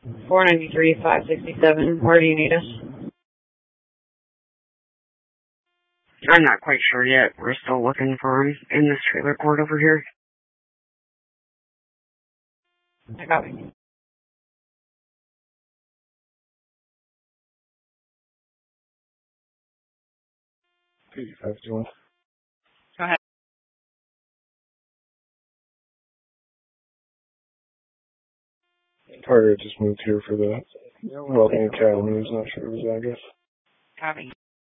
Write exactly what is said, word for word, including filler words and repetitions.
four ninety-three, five sixty-seven. Where do you need us? I'm not quite sure yet. We're still looking for him in this trailer court over here. I got it. fifty-five fifty-one. Go ahead. Target just moved here for the Welding Academy. He's not sure of his address. Copy.